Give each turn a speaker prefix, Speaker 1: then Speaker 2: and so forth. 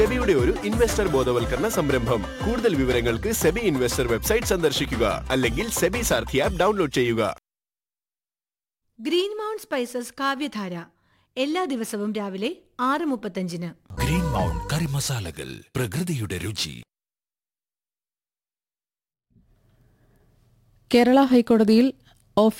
Speaker 1: സെബിയുടെ ഒരു ഇൻവെസ്റ്റർ ബോധവൽക്കരണ സംരംഭം. കൂടുതൽ വിവരങ്ങൾക്ക് സെബി ഇൻവെസ്റ്റർ വെബ്സൈറ്റ് സന്ദർശിക്കുക അല്ലെങ്കിൽ സെബി സാരഥി ആപ്പ് ഡൗൺലോഡ് ചെയ്യുക.
Speaker 2: ഗ്രീൻ മൗണ്ട് സ്പൈസസ് കാവ്യധാര എല്ലാ ദിവസവും രാവിലെ 6:35.
Speaker 3: ഗ്രീൻ മൗണ്ട് കറി മസാലകൾ, പ്രകൃതിയുടെ രുചി.
Speaker 4: കേരള ഹൈക്കോടതിയിൽ